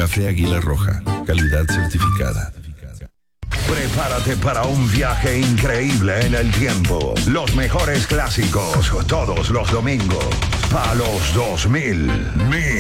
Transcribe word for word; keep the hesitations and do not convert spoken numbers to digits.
Café Águila Roja, calidad certificada. Prepárate para un viaje increíble en el tiempo. Los mejores clásicos, todos los domingos. Palos dos mil.